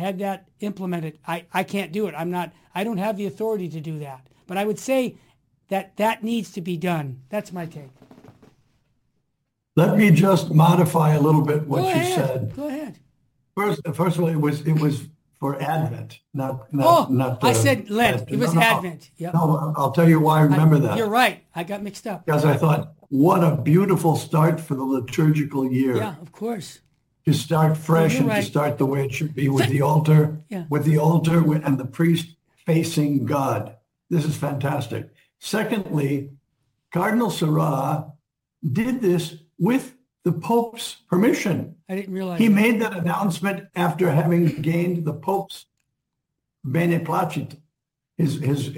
had that implemented. I can't do it. I don't have the authority to do that. But I would say that needs to be done. That's my take. Let me just modify a little bit what you said. Go ahead. First of all, it was for Advent, not. I said Lent. It was Advent. Yep. No, I'll tell you why I remember that. You're right. I got mixed up. Because I thought, what a beautiful start for the liturgical year. Yeah, of course. To start fresh and right. to start the way it should be with the altar, and the priest facing God. This is fantastic. Secondly, Cardinal Sarah did this with the Pope's permission. I didn't realize he made that announcement after having gained the Pope's beneplacit, his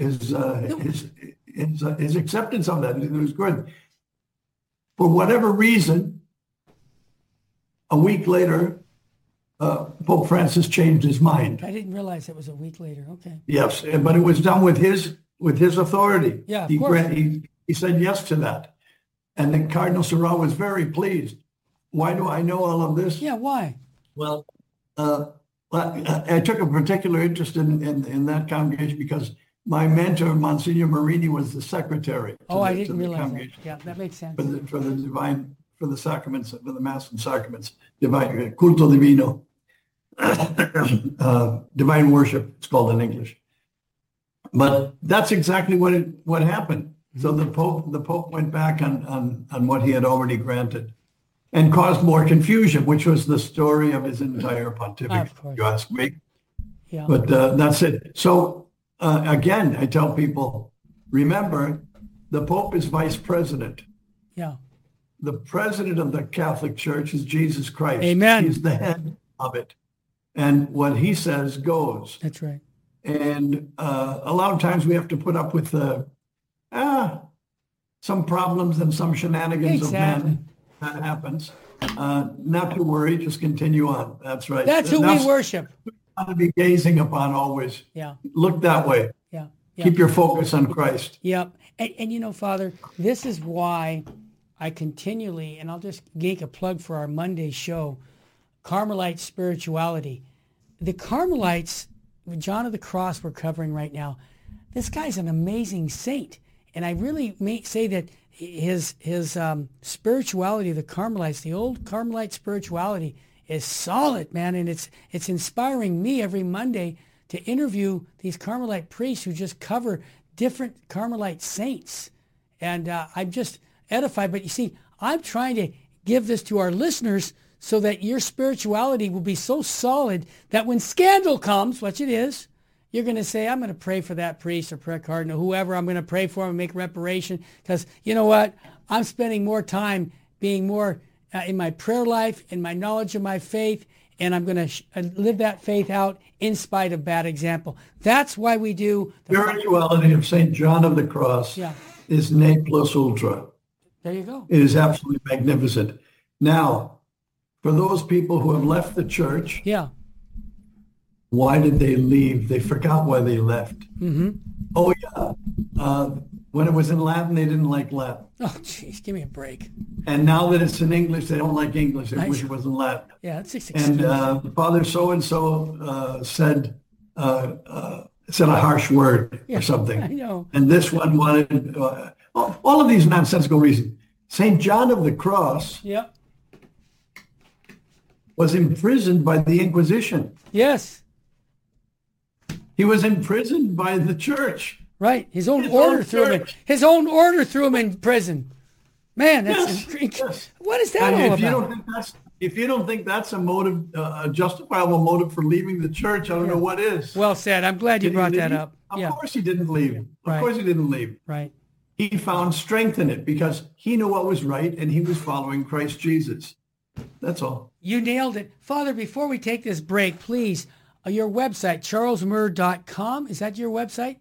acceptance of that. It was good. For whatever reason, a week later, Pope Francis changed his mind. I didn't realize it was a week later. Okay. Yes, but it was done with his authority. Yeah, of course. He said yes to that. And then Cardinal Sarah was very pleased. Why do I know all of this? Yeah, why? Well, I took a particular interest in that congregation because my mentor, Monsignor Marini, was the secretary. I didn't realize that. Yeah, that makes sense. For the sacraments, for the Mass and sacraments, divine culto divino, divine worship, it's called in English. But that's exactly what happened. So the Pope went back on what he had already granted and caused more confusion, which was the story of his entire pontificate, if you ask me. Yeah. But that's it. So again, I tell people, remember, the Pope is vice president. Yeah. The president of the Catholic Church is Jesus Christ. Amen. He's the head of it. And what he says goes. That's right. And a lot of times we have to put up with some problems and some shenanigans of men. That happens. Not to worry, just continue on. That's right. That's who we worship. We ought to be gazing upon always. Yeah. Look that way. Yeah. Keep your focus on Christ. Yep. And Father, this is why I continually, and I'll just make a plug for our Monday show, Carmelite spirituality. The Carmelites, John of the Cross we're covering right now, this guy's an amazing saint. And I really may say that his spirituality, the Carmelites, the old Carmelite spirituality is solid, man. And it's inspiring me every Monday to interview these Carmelite priests who just cover different Carmelite saints. And I'm just edified. But you see, I'm trying to give this to our listeners so that your spirituality will be so solid that when scandal comes, which it is, you're going to say, I'm going to pray for that priest or prayer cardinal, whoever. I'm going to pray for him and make reparation because you know what? I'm spending more time being more in my prayer life, in my knowledge of my faith, and I'm going to live that faith out in spite of bad example. That's why we do. The spirituality of St. John of the Cross is ne plus ultra. There you go. It is absolutely magnificent. Now, for those people who have left the church, why did they leave? They forgot why they left. Mm-hmm. Oh, yeah. When it was in Latin, they didn't like Latin. Oh, jeez, give me a break. And now that it's in English, they don't like English. They wish it was in Latin. Yeah, that's and Father so-and-so said a harsh word or something. I know. And this one wanted, all of these nonsensical reasons. St. John of the Cross was imprisoned by the Inquisition. Yes. He was imprisoned by the church. Right. His own order threw him in prison. Man, that's what is that all about? If you don't think that's a motive, a justifiable motive for leaving the church, I don't know what is. Well said. I'm glad you brought that up. Of course he didn't leave. Of course he didn't leave. Right. He found strength in it because he knew what was right and he was following Christ Jesus. That's all. You nailed it. Father, before we take this break, please, your website, charlesmurr.com. Is that your website?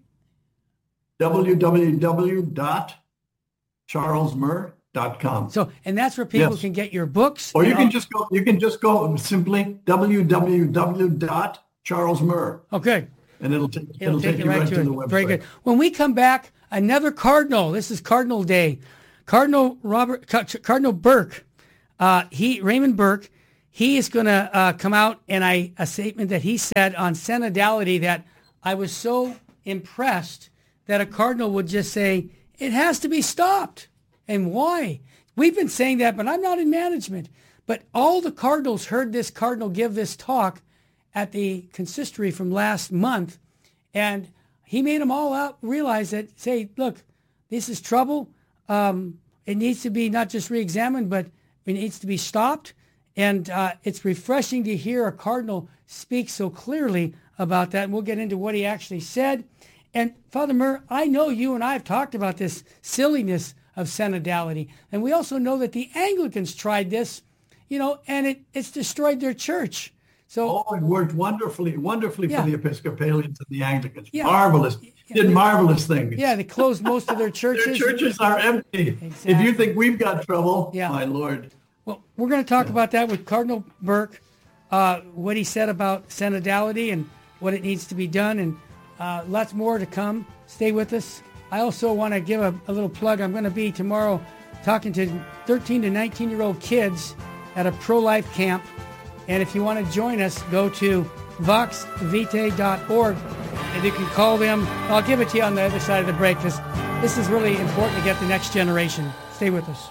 www.charlesmurr.com. So, and that's where people can get your books. Or you can just go simply www.charlesmurr. Okay. And it'll take you right to the website. Very good. When we come back, another cardinal. This is Cardinal Day. Cardinal Burke. Raymond Burke. he is going to come out and a statement that he said on synodality that I was so impressed that a cardinal would just say, it has to be stopped. And why? We've been saying that, but I'm not in management. But all the cardinals heard this cardinal give this talk at the consistory from last month, and he made them all out realize that, say, look, this is trouble. It needs to be not just re-examined, but it needs to be stopped. And it's refreshing to hear a cardinal speak so clearly about that. And we'll get into what he actually said. And Father Murr, I know you and I have talked about this silliness of synodality. And we also know that the Anglicans tried this, and it's destroyed their church. So, it worked wonderfully yeah. for the Episcopalians and the Anglicans. Yeah. Marvelous. Did marvelous things. Yeah, they closed most of their churches. Their churches are empty. Exactly. If you think we've got trouble, yeah. my Lord. Well, we're going to talk about that with Cardinal Burke, what he said about synodality and what it needs to be done, and lots more to come. Stay with us. I also want to give a little plug. I'm going to be tomorrow talking to 13 to 19-year-old kids at a pro-life camp. And if you want to join us, go to voxvitae.org, and you can call them. I'll give it to you on the other side of the break, because this is really important to get the next generation. Stay with us.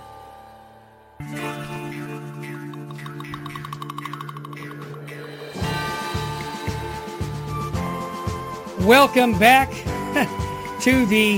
Welcome back to the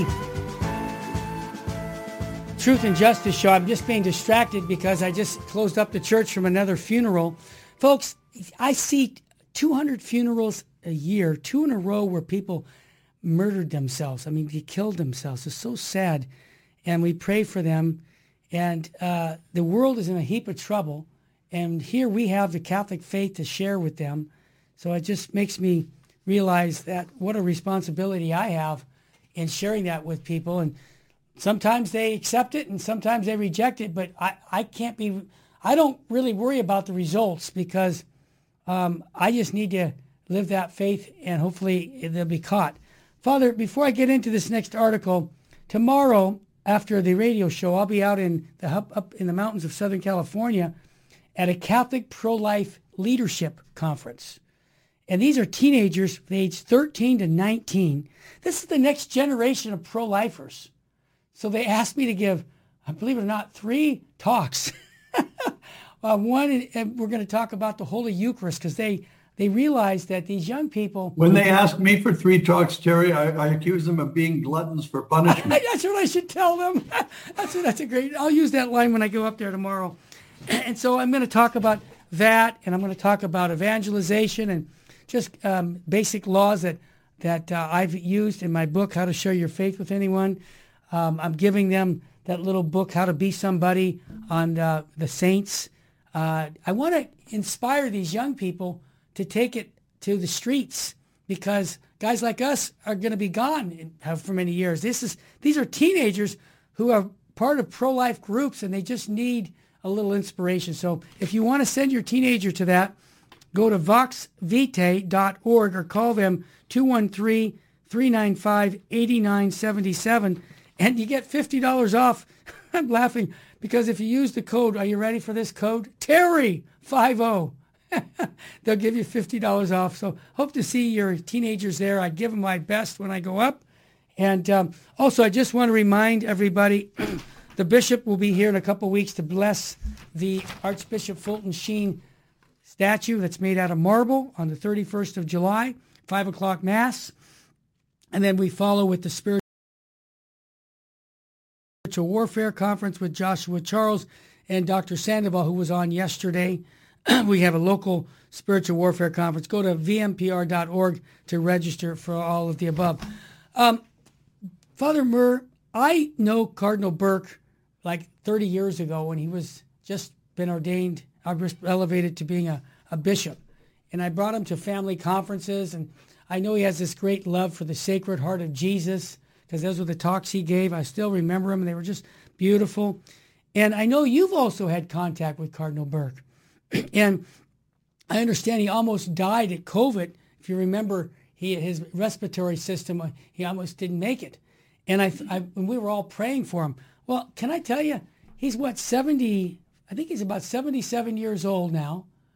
Truth and Justice Show. I'm just being distracted because I just closed up the church from another funeral. Folks, I see 200 funerals a year, 2 in a row, where people murdered themselves. I mean, they killed themselves. It's so sad. And we pray for them. And the world is in a heap of trouble. And here we have the Catholic faith to share with them. So it just makes me realize that what a responsibility I have in sharing that with people. And sometimes they accept it and sometimes they reject it. But I don't really worry about the results, because I just need to live that faith, and hopefully they'll be caught. Father, before I get into this next article, tomorrow after the radio show, I'll be out up in the mountains of Southern California at a Catholic pro-life leadership conference. And these are teenagers aged 13 to 19. This is the next generation of pro-lifers. So they asked me to give, believe it or not, 3 talks. One, and we're going to talk about the Holy Eucharist, because they realize that these young people... When they ask me for 3 talks, Terry, I accuse them of being gluttons for punishment. That's what I should tell them. That's a great... I'll use that line when I go up there tomorrow. And so I'm going to talk about that, and I'm going to talk about evangelization and just basic laws that I've used in my book, How to Share Your Faith with Anyone. I'm giving them that little book, How to Be Somebody, on the saints. I want to inspire these young people to take it to the streets, because guys like us are going to be gone for many years. These are teenagers who are part of pro-life groups, and they just need a little inspiration. So if you want to send your teenager to that, go to voxvitae.org or call them 213-395-8977, and you get $50 off. I'm laughing because if you use the code, are you ready for this code? Terry50. They'll give you $50 off. So hope to see your teenagers there. I give them my best when I go up. And also, I just want to remind everybody, the bishop will be here in a couple weeks to bless the Archbishop Fulton Sheen statue that's made out of marble on the 31st of July, 5 o'clock Mass. And then we follow with the Spiritual Warfare Conference with Joshua Charles and Dr. Sandoval, who was on yesterday. We have a local spiritual warfare conference. Go to vmpr.org to register for all of the above. Father Murr, I know Cardinal Burke like 30 years ago when he was just been ordained. I was elevated to being a bishop. And I brought him to family conferences. And I know he has this great love for the Sacred Heart of Jesus, because those were the talks he gave. I still remember them. They were just beautiful. And I know you've also had contact with Cardinal Burke. And I understand he almost died at COVID. If you remember, his respiratory system, he almost didn't make it. And when we were all praying for him. Well, can I tell you, he's 70, I think he's about 77 years old now.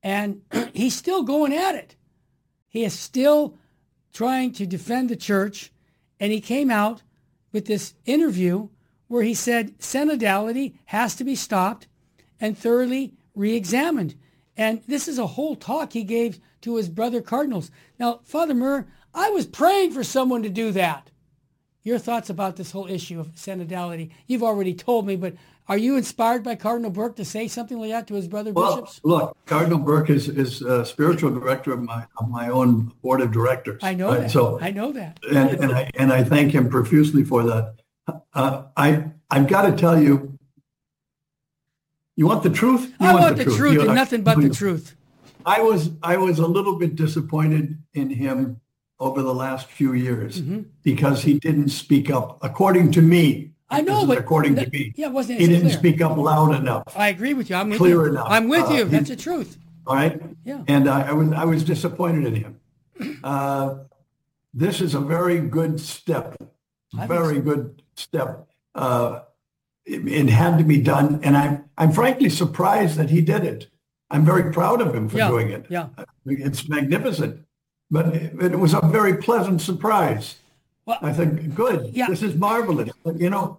And he's still going at it. He is still trying to defend the church. And he came out with this interview where he said synodality has to be stopped and thoroughly re-examined. And this is a whole talk he gave to his brother cardinals. Now, Father Murr, I was praying for someone to do that. Your thoughts about this whole issue of synodality? You've already told me, but are you inspired by Cardinal Burke to say something like that to his brother bishops? Look, Cardinal Burke is spiritual director of my own board of directors. I know that. So, I know that. And I thank him profusely for that. I've got to tell you, you want the truth? I want the truth and nothing but the truth. I was a little bit disappointed in him over the last few years because he didn't speak up, according to me. I know, but according to me, yeah, wasn't he didn't speak up loud enough. I agree with you. I'm with clear you. enough. I'm with you. That's the truth. All right. Yeah. And I was disappointed in him. This is a very good step. Very good step. It had to be done, and I'm frankly surprised that he did it. I'm very proud of him for doing it. Yeah. It's magnificent, but it was a very pleasant surprise. Well, I think, good. Yeah. This is marvelous. But,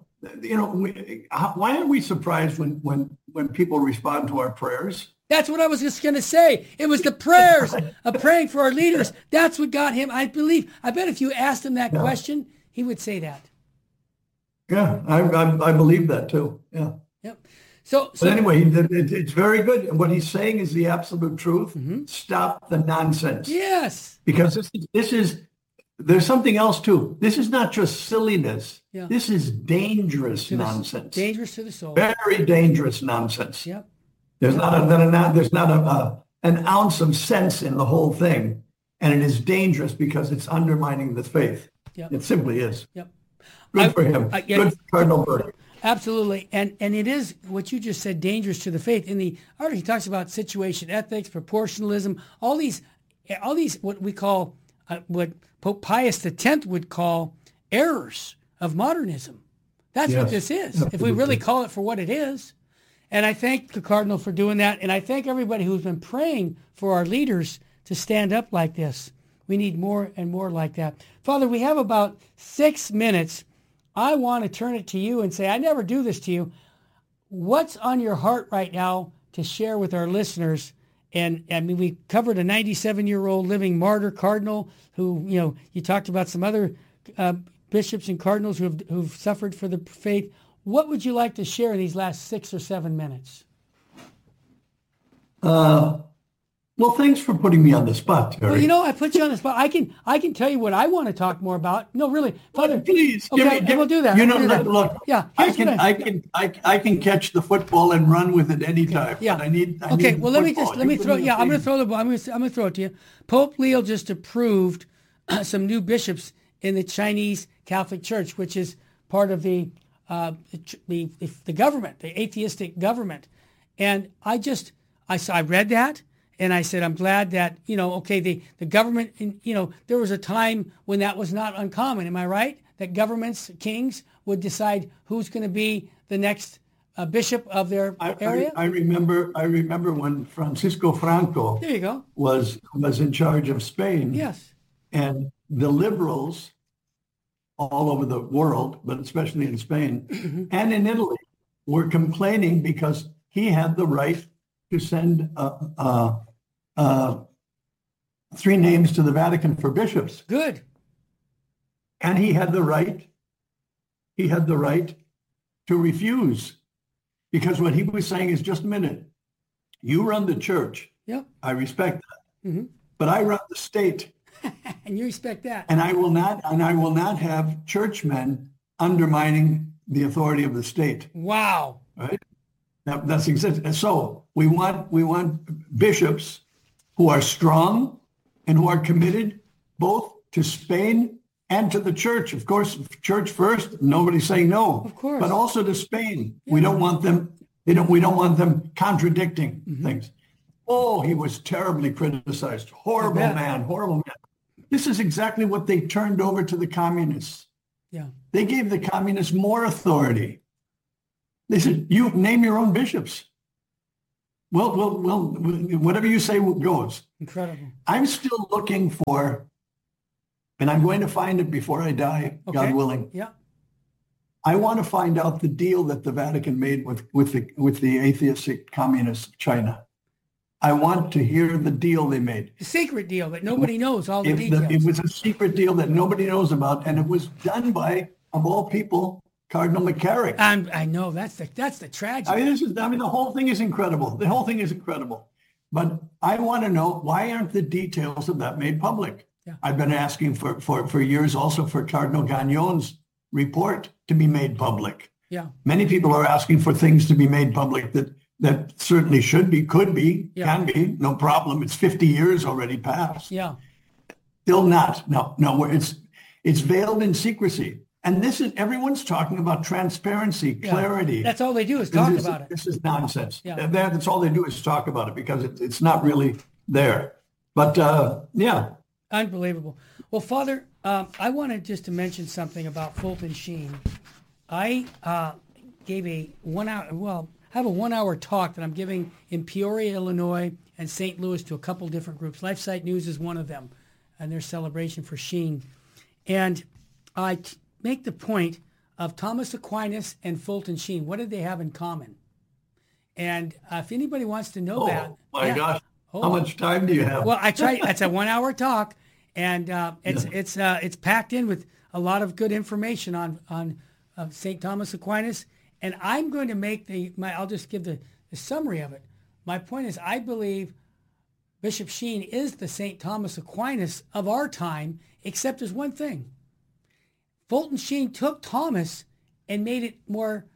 why aren't we surprised when people respond to our prayers? That's what I was just going to say. It was the prayers of praying for our leaders. That's what got him. I bet if you asked him that question, he would say that. Yeah, I believe that too. Yeah. Yep. So anyway, it's very good. What he's saying is the absolute truth. Stop the nonsense. Yes. Because there's something else too. This is not just silliness. Yeah. This is dangerous nonsense. Dangerous to the soul. Very dangerous nonsense. Yep. There's not an ounce of sense in the whole thing, and it is dangerous because it's undermining the faith. Yep. It simply is. Yep. Good for him. Good for Cardinal Burke. Absolutely. And it is what you just said, dangerous to the faith. In the article, he talks about situation ethics, proportionalism, all these what we call, what Pope Pius X would call errors of modernism. That's what this is, absolutely. If we really call it for what it is. And I thank the Cardinal for doing that. And I thank everybody who's been praying for our leaders to stand up like this. We need more and more like that. Father, we have about 6 minutes. I want to turn it to you and say, I never do this to you. What's on your heart right now to share with our listeners? And I mean, we covered a 97-year-old living martyr cardinal who, you talked about some other bishops and cardinals who've suffered for the faith. What would you like to share in these last 6 or 7 minutes? Well, thanks for putting me on the spot, Terry. Well, I put you on the spot. I can tell you what I want to talk more about. No, really, Father. Please, okay, we'll do that. Look. Yeah, I can catch the football and run with it anytime. Yeah. I need let me throw. Yeah, I'm going to throw the ball. I'm going to throw it to you. Pope Leo just approved some new bishops in the Chinese Catholic Church, which is part of the government, the atheistic government, and I read that. And I said, I'm glad that, the government, there was a time when that was not uncommon. Am I right? That governments, kings, would decide who's going to be the next bishop of their area? I remember when Francisco Franco there you go. was in charge of Spain. Yes. And the liberals all over the world, but especially in Spain and in Italy, were complaining because he had the right to send 3 names to the Vatican for bishops. Good. And he had the right to refuse, because what he was saying is, just a minute, you run the church. Yep. I respect that. But I run the state. And you respect that. And I will not have churchmen undermining the authority of the state. Wow. Right? That's exactly. So we want bishops who are strong and who are committed both to Spain and to the church. Of course, church first. Nobody's saying no. Of course. But also to Spain. Yeah. We don't want them. We don't want them contradicting things. Oh, he was terribly criticized. Horrible man. This is exactly what they turned over to the communists. Yeah. They gave the communists more authority. They said, you name your own bishops. Well, whatever you say goes. Incredible. I'm still looking for, and I'm going to find it before I die, Okay. God willing. Yeah. I want to find out the deal that the Vatican made with the atheistic communists of China. I want to hear the deal they made. The secret deal that nobody knows all the details. It was a secret deal that nobody knows about, and it was done by, of all people, Cardinal McCarrick. I know that's the tragedy. The whole thing is incredible. The whole thing is incredible. But I want to know, why aren't the details of that made public? Yeah. I've been asking for years also for Cardinal Gagnon's report to be made public. Yeah. Many people are asking for things to be made public that certainly should be, could be, Yeah. can be, no problem. It's 50 years already passed. Yeah. Still not. No, it's veiled in secrecy. And everyone's talking about transparency, clarity. That's all they do is talk about it. This is nonsense. Yeah. That's all they do is talk about it because it's not really there. But yeah. Unbelievable. Well, Father, I wanted just to mention something about Fulton Sheen. I gave a 1 hour, I have a 1 hour talk that I'm giving in Peoria, Illinois, and St. Louis to a couple different groups. LifeSite News is one of them, and their celebration for Sheen. And I make the point of Thomas Aquinas and Fulton Sheen. What did they have in common? And if anybody wants to know that. My gosh. How much time do you have? Well, I try. It's a 1 hour talk, and it's packed in with a lot of good information on St. Thomas Aquinas. And I'm going to make I'll just give the summary of it. My point is, I believe Bishop Sheen is the St. Thomas Aquinas of our time, except there's one thing. Fulton Sheen took Thomas and made it more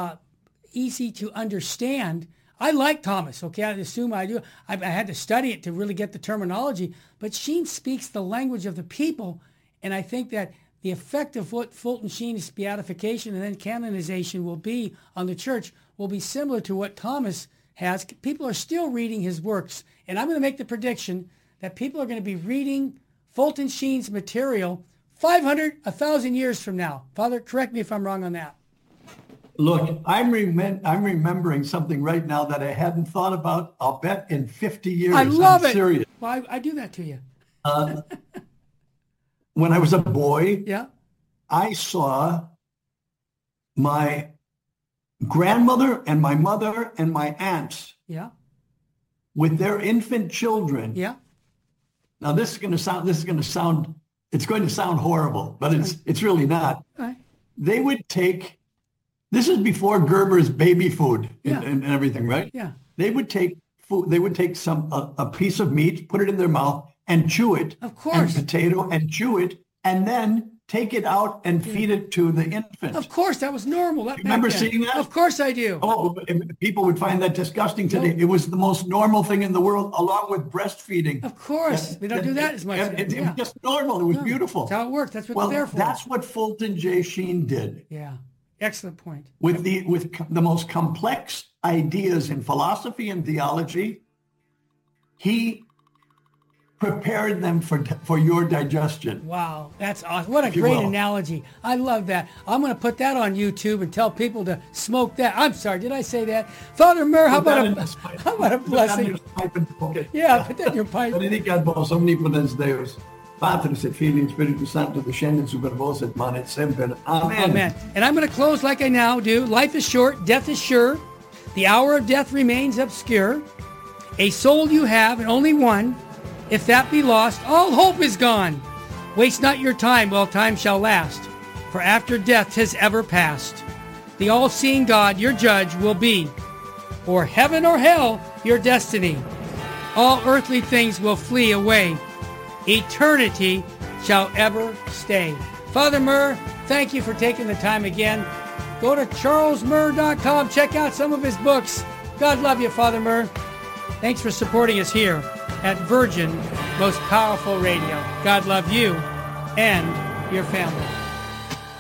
easy to understand. I like Thomas, okay? I assume I do. I had to study it to really get the terminology. But Sheen speaks the language of the people, and I think that the effect of what Fulton Sheen's beatification and then canonization will be on the church will be similar to what Thomas has. People are still reading his works, and I'm going to make the prediction that people are going to be reading Fulton Sheen's material 500, 1,000 years from now. Father, correct me if I'm wrong on that. Look, I'm remembering something right now that I hadn't thought about, I'll bet, in 50 years. I love it. Serious. Well, I do that to you. When I was a boy, Yeah. I saw my grandmother and my mother and my aunts Yeah. with their infant children. Yeah. Now it's going to sound horrible, but it's really not. All right. They would take, this is before Gerber's baby food Yeah. and everything, right? Yeah. They would take food, they would take a piece of meat, put it in their mouth and chew it. Of course. And potato and chew it and then take it out and feed it to the infant. Of course, that was normal. That Remember back then. seeing that? Of course I do. Oh, people would find that disgusting today. It was the most normal thing in the world, along with breastfeeding. Of course. We don't do that as much. It Yeah. was just normal. It was beautiful. That's how it works. That's what Well, they're there for. that's what Fulton J. Sheen did. Yeah. Excellent point. With the most complex ideas in philosophy and theology, he prepared them for your digestion. Wow. That's awesome. What a great analogy. I love that. I'm going to put that on YouTube and tell people to smoke that. I'm sorry. Did I say that? Father Murr, how about a blessing? Okay. Yeah, put that in your pipe. Benedicat vos omnipotens Deus, Patris et Filii et Spiritus Sanctus, descendens super vos et manet semper. Amen. Amen. And I'm going to close like I now do. Life is short. Death is sure. The hour of death remains obscure. A soul you have, and only one. If that be lost, all hope is gone. Waste not your time while time shall last, for after death 'tis ever past. The all-seeing God, your judge, will be, or heaven or hell, your destiny. All earthly things will flee away. Eternity shall ever stay. Father Murr, thank you for taking the time again. Go to charlesmurr.com. Check out some of his books. God love you, Father Murr. Thanks for supporting us here at Virgin Most Powerful Radio. God love you and your family.